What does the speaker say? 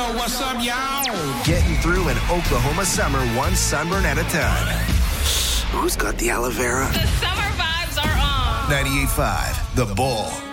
what's up, y'all? Getting through an Oklahoma summer one sunburn at a time. Who's got the aloe vera? The summer vibes are on. 98.5, The Bull.